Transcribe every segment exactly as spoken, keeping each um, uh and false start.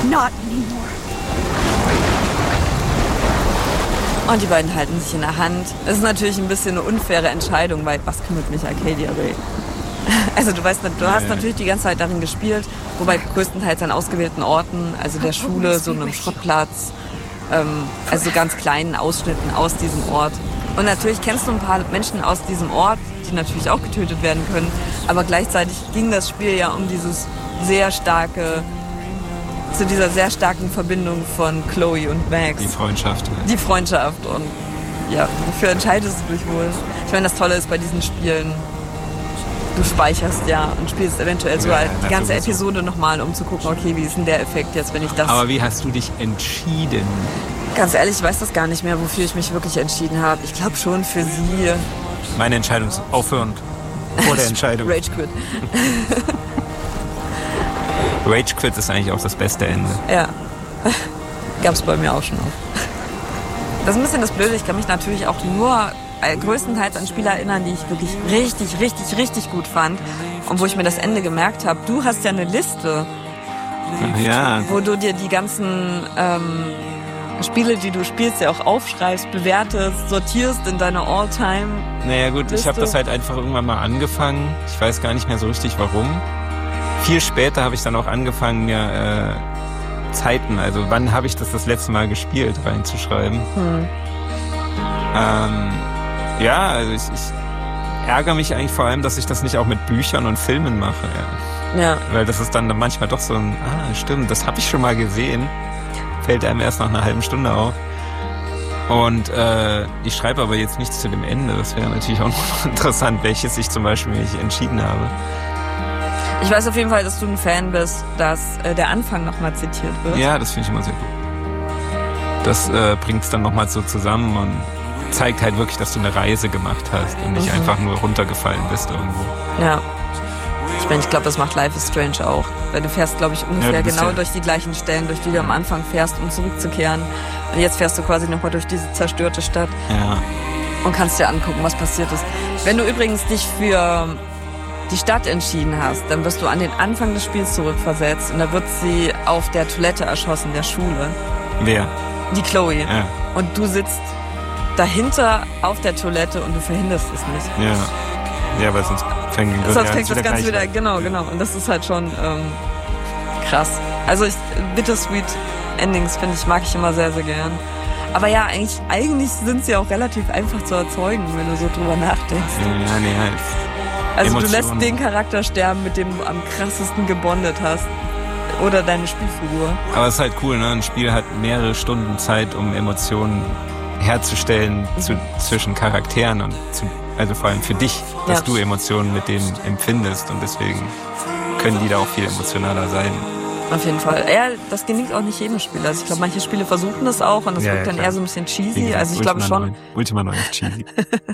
Not anymore. Und die beiden halten sich in der Hand. Es ist natürlich ein bisschen eine unfaire Entscheidung, weil was kümmert mich Arcadia Bay? Also du weißt, du hast natürlich die ganze Zeit darin gespielt, wobei größtenteils an ausgewählten Orten, also der Schule, so einem Schrottplatz, ähm, also so ganz kleinen Ausschnitten aus diesem Ort. Und natürlich kennst du ein paar Menschen aus diesem Ort, die natürlich auch getötet werden können, aber gleichzeitig ging das Spiel ja um dieses sehr starke, zu dieser sehr starken Verbindung von Chloe und Max. Die Freundschaft. Ja. Die Freundschaft und ja, wofür entscheidest du dich wohl? Ich meine, das Tolle ist bei diesen Spielen, du speicherst ja und spielst eventuell sogar ja, die ganze sowieso. Episode nochmal, um zu gucken, okay, wie ist denn der Effekt jetzt, wenn ich das... Aber wie hast du dich entschieden? Ganz ehrlich, ich weiß das gar nicht mehr, wofür ich mich wirklich entschieden habe. Ich glaube schon für sie. Meine Entscheidung ist aufhörend vor der Entscheidung. Rage Quit. Rage Quit ist eigentlich auch das beste Ende. Ja, gab's bei mir auch schon auch. Das ist ein bisschen das Blöde, ich kann mich natürlich auch nur äh, größtenteils an Spiele erinnern, die ich wirklich richtig, richtig, richtig gut fand. Und wo ich mir das Ende gemerkt habe, du hast ja eine Liste, ja. wo du dir die ganzen ähm, Spiele, die du spielst, ja auch aufschreibst, bewertest, sortierst in deine All-Time. Naja gut, Liste. Ich habe das halt einfach irgendwann mal angefangen. Ich weiß gar nicht mehr so richtig warum. Viel später habe ich dann auch angefangen, mir äh, Zeiten, also wann habe ich das das letzte Mal gespielt, reinzuschreiben. Hm. Ähm, ja, also ich, ich ärgere mich eigentlich vor allem, dass ich das nicht auch mit Büchern und Filmen mache. Ja. Ja. Weil das ist dann manchmal doch so ein, ah stimmt, das habe ich schon mal gesehen. Fällt einem erst nach einer halben Stunde auf. Und äh, ich schreibe aber jetzt nichts zu dem Ende. Das wäre natürlich auch noch interessant, welches ich zum Beispiel mich entschieden habe. Ich weiß auf jeden Fall, dass du ein Fan bist, dass äh, der Anfang nochmal zitiert wird. Ja, das finde ich immer sehr gut. Das äh, bringt es dann nochmal so zusammen und zeigt halt wirklich, dass du eine Reise gemacht hast und nicht mhm. einfach nur runtergefallen bist irgendwo. Ja. Ich meine, ich glaube, das macht Life is Strange auch. Weil du fährst, glaube ich, ungefähr ja, genau ja durch die gleichen Stellen, durch die du am Anfang fährst, um zurückzukehren. Und jetzt fährst du quasi nochmal durch diese zerstörte Stadt. Ja. Und kannst dir angucken, was passiert ist. Wenn du übrigens dich für die Stadt entschieden hast, dann wirst du an den Anfang des Spiels zurückversetzt und da wird sie auf der Toilette erschossen, der Schule. Wer? Die Chloe. Ja. Und du sitzt dahinter auf der Toilette und du verhinderst es nicht. Ja. Ja, weil sonst fängt, sonst ja, fängt das Ganze wieder, genau, genau. Und das ist halt schon ähm, krass. Also ich, Bittersweet Endings, finde ich, mag ich immer sehr, sehr gern. Aber ja, eigentlich, eigentlich sind sie auch relativ einfach zu erzeugen, wenn du so drüber nachdenkst. Ja, nee, halt. Also Emotionen. Du lässt den Charakter sterben, mit dem du am krassesten gebondet hast. Oder deine Spielfigur. Aber es ist halt cool, ne? Ein Spiel hat mehrere Stunden Zeit, um Emotionen herzustellen mhm. zu, zwischen Charakteren und zu, also vor allem für dich, dass ja. du Emotionen mit denen empfindest und deswegen können die da auch viel emotionaler sein. Auf jeden Fall. Ja, das gelingt auch nicht jedem Spieler. Also ich glaube, manche Spiele versuchen das auch und das ja, wirkt ja, dann klar. eher so ein bisschen cheesy. Gesagt, also ich Ultima glaube schon. neun. Ultima neun ist cheesy.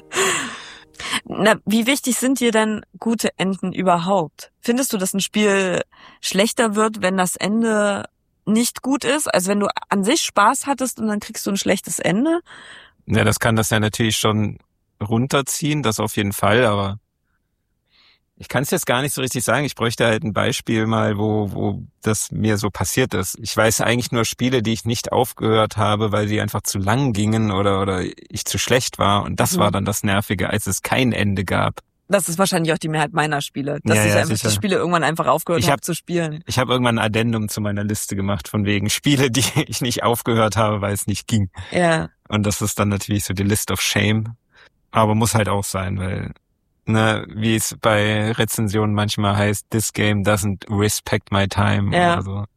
Na, wie wichtig sind dir denn gute Enden überhaupt? Findest du, dass ein Spiel schlechter wird, wenn das Ende nicht gut ist? Also wenn du an sich Spaß hattest und dann kriegst du ein schlechtes Ende? Ja, das kann das ja natürlich schon runterziehen, das auf jeden Fall, aber ich kann es jetzt gar nicht so richtig sagen. Ich bräuchte halt ein Beispiel mal, wo wo das mir so passiert ist. Ich weiß eigentlich nur Spiele, die ich nicht aufgehört habe, weil sie einfach zu lang gingen oder oder ich zu schlecht war. Und das mhm. war dann das Nervige, als es kein Ende gab. Das ist wahrscheinlich auch die Mehrheit meiner Spiele, dass ja, ich ja, einfach sicher. die Spiele irgendwann einfach aufgehört habe hab zu spielen. Ich habe irgendwann ein Addendum zu meiner Liste gemacht, von wegen Spiele, die ich nicht aufgehört habe, weil es nicht ging. Ja. Und das ist dann natürlich so die List of Shame. Aber muss halt auch sein, weil ne, wie es bei Rezensionen manchmal heißt, this game doesn't respect my time ja. oder so.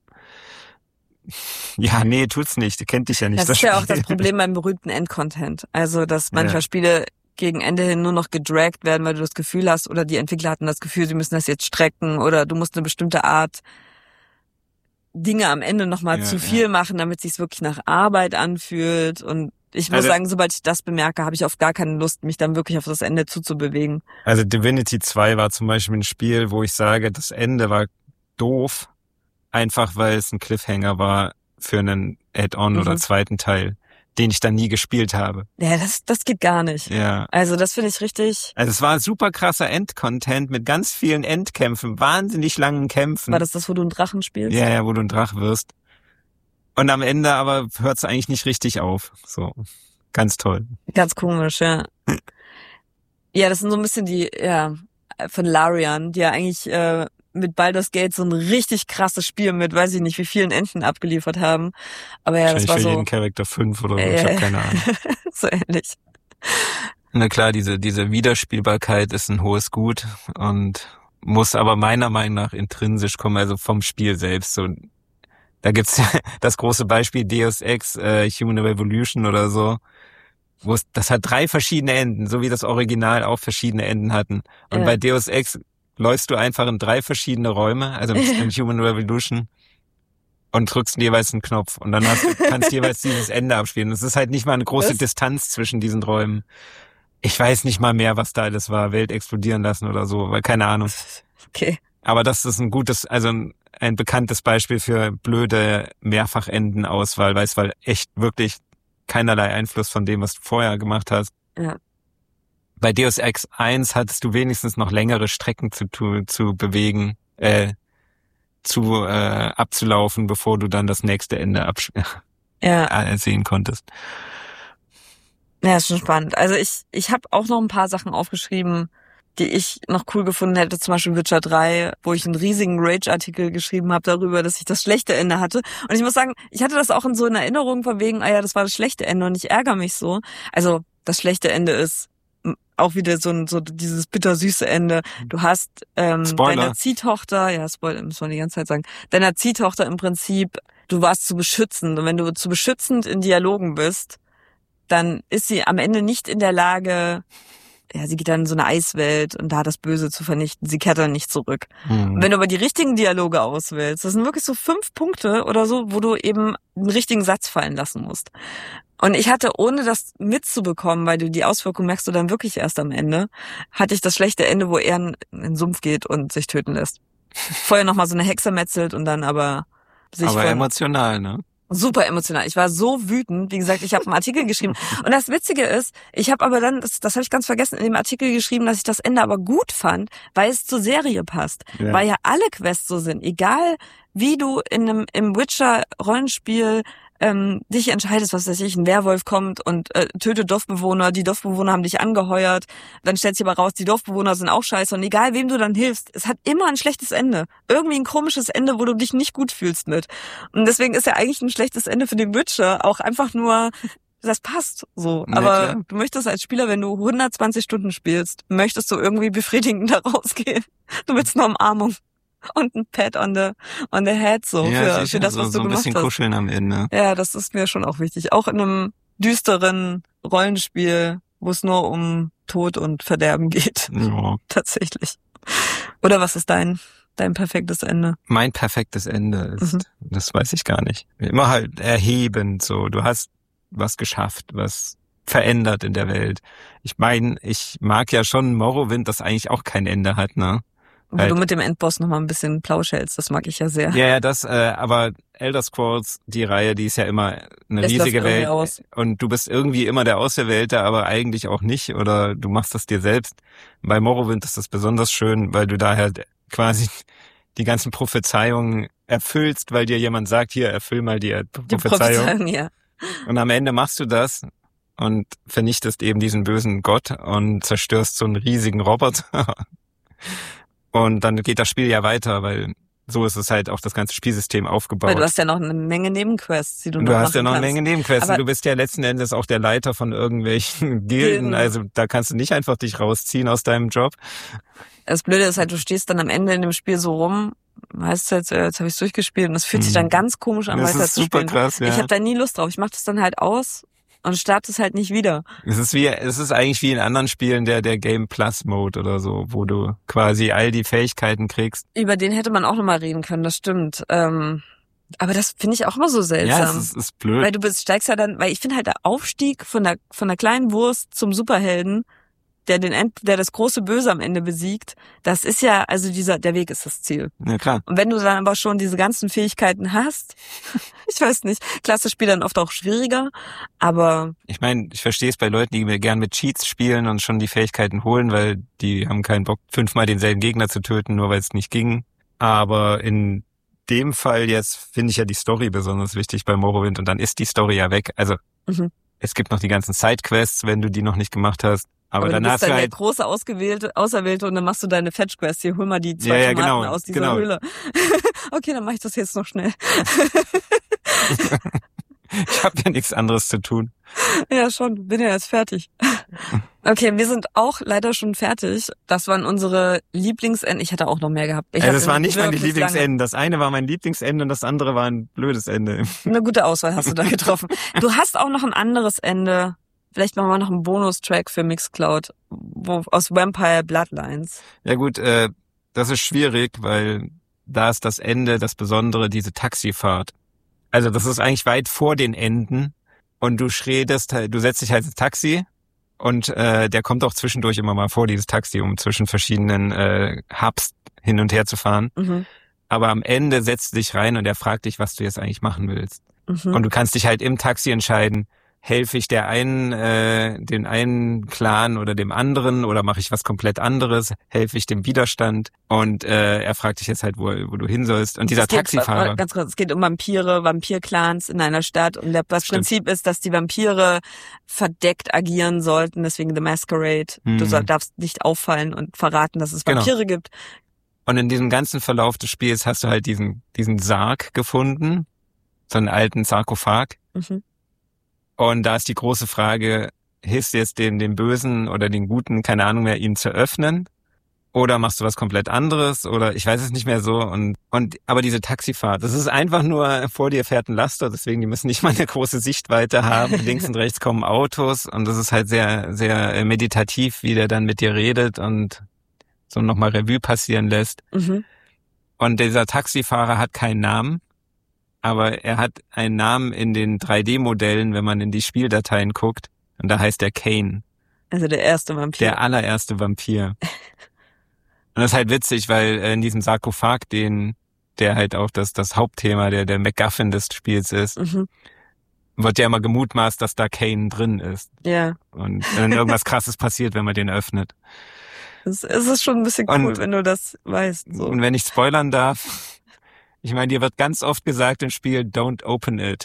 Ja, nee, tut's nicht. Du kennt dich ja nicht. Das, das ist Spiel. Ja auch das Problem beim berühmten Endcontent. Also, dass manchmal ja. Spiele gegen Ende hin nur noch gedragt werden, weil du das Gefühl hast, oder die Entwickler hatten das Gefühl, sie müssen das jetzt strecken oder du musst eine bestimmte Art Dinge am Ende nochmal ja, zu viel ja. machen, damit es sich wirklich nach Arbeit anfühlt. Und ich muss also, sagen, sobald ich das bemerke, habe ich auf gar keine Lust, mich dann wirklich auf das Ende zuzubewegen. Also Divinity zwei war zum Beispiel ein Spiel, wo ich sage, das Ende war doof, einfach weil es ein Cliffhanger war für einen Add-on mhm. oder zweiten Teil, den ich dann nie gespielt habe. Ja, das das geht gar nicht. Ja. Also das finde ich richtig... Also es war super krasser Endcontent mit ganz vielen Endkämpfen, wahnsinnig langen Kämpfen. War das das, wo du einen Drachen spielst? Ja, ja, wo du ein Drach wirst. Und am Ende aber hört es eigentlich nicht richtig auf. So, ganz toll. Ganz komisch, ja. Ja, das sind so ein bisschen die, ja, von Larian, die ja eigentlich äh, mit Baldur's Gate so ein richtig krasses Spiel mit, weiß ich nicht, wie vielen Enden abgeliefert haben. Aber ja, das war für so... jeden Charakter fünf oder so, äh, ich habe keine Ahnung. So ähnlich. Na klar, diese diese Wiederspielbarkeit ist ein hohes Gut und muss aber meiner Meinung nach intrinsisch kommen, also vom Spiel selbst. So, da gibt's das große Beispiel Deus Ex äh, Human Revolution oder so, wo es das hat drei verschiedene Enden, so wie das Original auch verschiedene Enden hatten. Und Ja. bei Deus Ex läufst du einfach in drei verschiedene Räume, also in Human Revolution, und drückst jeweils einen Knopf und dann hast du, kannst jeweils dieses Ende abspielen. Es ist halt nicht mal eine große Was? Distanz zwischen diesen Räumen. Ich weiß nicht mal mehr, was da alles war. Welt explodieren lassen oder so, weil keine Ahnung. Okay. Aber das ist ein gutes, also ein, ein bekanntes Beispiel für blöde Mehrfachendenauswahl, weil es war echt wirklich keinerlei Einfluss von dem, was du vorher gemacht hast. Ja. Bei Deus Ex eins hattest du wenigstens noch längere Strecken zu, zu bewegen, äh, zu äh, abzulaufen, bevor du dann das nächste Ende absch- Ja. äh, sehen konntest. Ja, ist schon spannend. Also ich, ich habe auch noch ein paar Sachen aufgeschrieben, die ich noch cool gefunden hätte, zum Beispiel Witcher drei, wo ich einen riesigen Rage-Artikel geschrieben habe darüber, dass ich das schlechte Ende hatte. Und ich muss sagen, ich hatte das auch in so in Erinnerung von wegen, ah ja, das war das schlechte Ende und ich ärgere mich so. Also das schlechte Ende ist auch wieder so ein so dieses bittersüße Ende. Du hast ähm, deine Ziehtochter, ja, Spoiler, muss man die ganze Zeit sagen, deiner Ziehtochter im Prinzip, du warst zu beschützend. Und wenn du zu beschützend in Dialogen bist, dann ist sie am Ende nicht in der Lage, ja, sie geht dann in so eine Eiswelt und da das Böse zu vernichten. Sie kehrt dann nicht zurück. Mhm. Wenn du aber die richtigen Dialoge auswählst, das sind wirklich so fünf Punkte oder so, wo du eben einen richtigen Satz fallen lassen musst. Und ich hatte, ohne das mitzubekommen, weil du die Auswirkungen merkst du dann wirklich erst am Ende, hatte ich das schlechte Ende, wo er in den Sumpf geht und sich töten lässt. Vorher nochmal so eine Hexe metzelt und dann aber sich Aber emotional, ne? Super emotional. Ich war so wütend. Wie gesagt, ich habe einen Artikel geschrieben. Und das Witzige ist, ich habe aber dann, das, das habe ich ganz vergessen, in dem Artikel geschrieben, dass ich das Ende aber gut fand, weil es zur Serie passt. Ja. Weil ja alle Quests so sind. Egal, wie du in einem im Witcher-Rollenspiel ähm, dich entscheidest, was weiß ich, ein Werwolf kommt und äh, tötet Dorfbewohner, die Dorfbewohner haben dich angeheuert, dann stellt sich aber raus, die Dorfbewohner sind auch scheiße und egal, wem du dann hilfst, es hat immer ein schlechtes Ende. Irgendwie ein komisches Ende, wo du dich nicht gut fühlst mit. Und deswegen ist ja eigentlich ein schlechtes Ende für den Witcher auch einfach nur, das passt so. Ja, aber klar. Du möchtest als Spieler, wenn du hundertzwanzig Stunden spielst, möchtest du irgendwie befriedigend da rausgehen. Du willst eine Umarmung. Und ein Pat on the, on the head, so, ja, für, für das, was so, du so gemacht hast. So ein bisschen kuscheln am Ende. Ja, das ist mir schon auch wichtig. Auch in einem düsteren Rollenspiel, wo es nur um Tod und Verderben geht. Ja. Tatsächlich. Oder was ist dein, dein perfektes Ende? Mein perfektes Ende ist, mhm. das weiß ich gar nicht. Immer halt erhebend, so. Du hast was geschafft, was verändert in der Welt. Ich meine, ich mag ja schon Morrowind, das eigentlich auch kein Ende hat, ne? Wo halt. Du mit dem Endboss noch mal ein bisschen Plausch hältst, das mag ich ja sehr. Ja, ja, das, äh, aber Elder Scrolls, die Reihe, die ist ja immer eine es riesige Welt. Aus. Und du bist irgendwie immer der Auserwählte, aber eigentlich auch nicht. Oder du machst das dir selbst. Bei Morrowind ist das besonders schön, weil du da halt quasi die ganzen Prophezeiungen erfüllst, weil dir jemand sagt, hier, erfüll mal die, die Prophezeiung. Prophezeiung ja. Und am Ende machst du das und vernichtest eben diesen bösen Gott und zerstörst so einen riesigen Roboter. Und dann geht das Spiel ja weiter, weil so ist es halt auch das ganze Spielsystem aufgebaut. Weil du hast ja noch eine Menge Nebenquests, die du noch Du hast ja noch kannst. eine Menge Nebenquests. Aber du bist ja letzten Endes auch der Leiter von irgendwelchen Gilden. Gilden. Also da kannst du nicht einfach dich rausziehen aus deinem Job. Das Blöde ist halt, du stehst dann am Ende in dem Spiel so rum, weißt du, jetzt, jetzt habe ich es durchgespielt und das fühlt sich dann ganz komisch an, weiter zu spielen. Das ist super krass, ja. Ich habe da nie Lust drauf. Ich mach das dann halt aus und starte es halt nicht wieder. Es ist wie, es ist eigentlich wie in anderen Spielen der, der Game Plus Mode oder so, wo du quasi all die Fähigkeiten kriegst. Über den hätte man auch nochmal reden können, das stimmt. Ähm, aber das finde ich auch immer so seltsam. Ja, es ist, ist blöd. Weil du bist, steigst ja dann, weil ich finde halt der Aufstieg von der, von der kleinen Wurst zum Superhelden, der den End, der das große Böse am Ende besiegt, das ist ja, also dieser, der Weg ist das Ziel. Ja, klar. Und wenn du dann aber schon diese ganzen Fähigkeiten hast, ich weiß nicht, klasse Spiel dann oft auch schwieriger, aber... Ich meine, ich verstehe es bei Leuten, die mir gern mit Cheats spielen und schon die Fähigkeiten holen, weil die haben keinen Bock, fünfmal denselben Gegner zu töten, nur weil es nicht ging. Aber in dem Fall jetzt finde ich ja die Story besonders wichtig bei Morrowind und dann ist die Story ja weg. Also mhm. es gibt noch die ganzen Sidequests, wenn du die noch nicht gemacht hast. Aber, aber dann du bist hast du dann halt der große Ausgewählte, Auserwählte und dann machst du deine Fetch-Quest. Hier, hol mal die zwei ja, ja, Tomaten genau, aus dieser genau. Höhle. Okay, dann mache ich das jetzt noch schnell. Ich habe ja nichts anderes zu tun. Ja, schon. Bin ja jetzt fertig. Okay, wir sind auch leider schon fertig. Das waren unsere Lieblingsenden. Ich hätte auch noch mehr gehabt. Ich also das waren nicht meine Lieblingsenden. Das eine war mein Lieblingsende und das andere war ein blödes Ende. Eine gute Auswahl hast du da getroffen. Du hast auch noch ein anderes Ende. Vielleicht machen wir noch einen Bonustrack für Mixcloud wo, aus Vampire Bloodlines. Ja gut, äh, das ist schwierig, weil da ist das Ende, das Besondere, diese Taxifahrt. Also das ist eigentlich weit vor den Enden und du schredest, du setzt dich halt ins Taxi und äh, der kommt auch zwischendurch immer mal vor, dieses Taxi, um zwischen verschiedenen äh, Hubs hin und her zu fahren. Mhm. Aber am Ende setzt du dich rein und er fragt dich, was du jetzt eigentlich machen willst. Mhm. Und du kannst dich halt im Taxi entscheiden, helfe ich der einen, äh, den einen Clan oder dem anderen oder mache ich was komplett anderes? Helfe ich dem Widerstand? Und äh, er fragt dich jetzt halt, wo, wo du hin sollst. Und dieser es geht, Taxifahrer... Ganz kurz, es geht um Vampire, Vampir-Clans in einer Stadt. Und das Stimmt. Prinzip ist, dass die Vampire verdeckt agieren sollten, deswegen The Masquerade. Mhm. Du soll, darfst nicht auffallen und verraten, dass es Vampire genau. gibt. Und in diesem ganzen Verlauf des Spiels hast du halt diesen diesen Sarg gefunden, so einen alten Sarkophag. Mhm. Und da ist die große Frage, hilfst du jetzt dem, dem Bösen oder den Guten, keine Ahnung mehr, ihn zu öffnen? Oder machst du was komplett anderes? Oder ich weiß es nicht mehr so. Und und aber diese Taxifahrt, das ist einfach nur, vor dir fährt ein Laster, deswegen die müssen nicht mal eine große Sichtweite haben. Links und rechts kommen Autos und das ist halt sehr, sehr meditativ, wie der dann mit dir redet und so nochmal Revue passieren lässt. Mhm. Und dieser Taxifahrer hat keinen Namen. Aber er hat einen Namen in den drei D-Modellen, wenn man in die Spieldateien guckt. Und da heißt er Kane. Also der erste Vampir. Der allererste Vampir. Und das ist halt witzig, weil in diesem Sarkophag, den, der halt auch das, das Hauptthema, der, der MacGuffin des Spiels ist, mhm. wird ja immer gemutmaßt, dass da Kane drin ist. Ja. Und dann irgendwas Krasses passiert, wenn man den öffnet. Es ist schon ein bisschen cool, und, wenn du das weißt. So. Und wenn ich spoilern darf... Ich meine, dir wird ganz oft gesagt im Spiel, don't open it.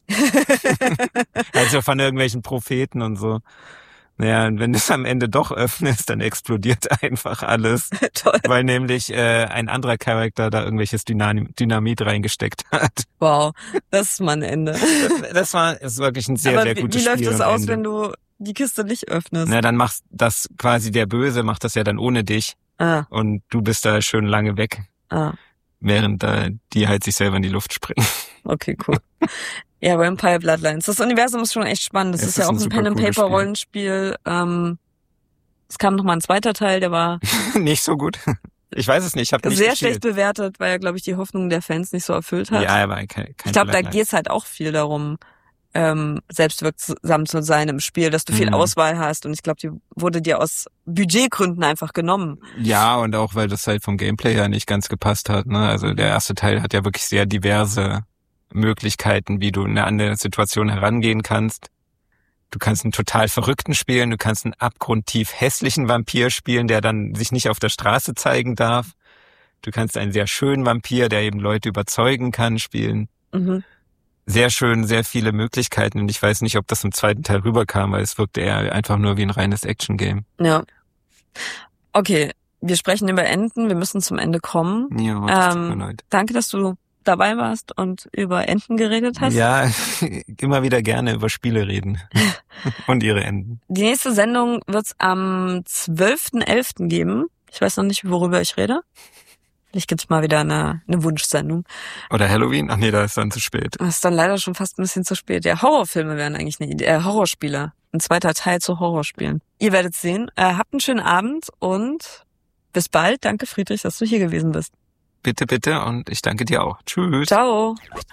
Also von irgendwelchen Propheten und so. Naja, und wenn du es am Ende doch öffnest, dann explodiert einfach alles. Toll. Weil nämlich äh, ein anderer Charakter da irgendwelches Dynam- Dynamit reingesteckt hat. Wow, das ist mein Ende. Das war ist wirklich ein sehr, Aber sehr wie, gutes Spiel. Wie läuft das aus, Ende. wenn du die Kiste nicht öffnest? Na, dann machst das quasi der Böse, macht das ja dann ohne dich. Ah. Und du bist da schön lange weg. Ah. Während äh, die halt sich selber in die Luft springen. Okay, cool. Ja, Vampire Bloodlines. Das Universum ist schon echt spannend. Das es ist, ist ja auch ein Pen-and-Paper-Rollenspiel. Ähm, es kam noch mal ein zweiter Teil, der war... nicht so gut. Ich weiß es nicht, ich habe nicht sehr gespielt. Schlecht bewertet, weil er, glaube ich, die Hoffnung der Fans nicht so erfüllt hat. Ja, aber kein, kein Ich glaube, da geht's halt auch viel darum, ähm, selbstwirksam zu sein im Spiel, dass du viel mhm. Auswahl hast. Und ich glaube, die wurde dir aus Budgetgründen einfach genommen. Ja, und auch, weil das halt vom Gameplay her nicht ganz gepasst hat. Ne? Also der erste Teil hat ja wirklich sehr diverse Möglichkeiten, wie du an eine Situation herangehen kannst. Du kannst einen total Verrückten spielen, du kannst einen abgrundtief hässlichen Vampir spielen, der dann sich nicht auf der Straße zeigen darf. Du kannst einen sehr schönen Vampir, der eben Leute überzeugen kann, spielen. Mhm. Sehr schön, sehr viele Möglichkeiten und ich weiß nicht, ob das im zweiten Teil rüberkam, weil es wirkte eher einfach nur wie ein reines Action-Game. Ja. Okay, wir sprechen über Enten, wir müssen zum Ende kommen. Ja, das tut mir leid. Danke, dass du dabei warst und über Enten geredet hast. Ja, immer wieder gerne über Spiele reden und ihre Enden. Die nächste Sendung wird's am zwölften elften geben. Ich weiß noch nicht, worüber ich rede. Vielleicht gibt's mal wieder eine, eine Wunschsendung. Oder Halloween? Ach nee, da ist dann zu spät. Das ist dann leider schon fast ein bisschen zu spät. Ja, Horrorfilme wären eigentlich eine Idee. Äh, Horrorspiele. Ein zweiter Teil zu Horrorspielen. Ihr werdet sehen. Äh, habt einen schönen Abend und bis bald. Danke, Friedrich, dass du hier gewesen bist. Bitte, bitte und ich danke dir auch. Tschüss. Ciao.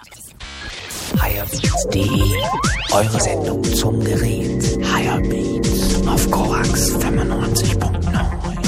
Highbeats punkt de, eure Sendung zum Gerät. Highbeats auf Korax fünfundneunzig Punkt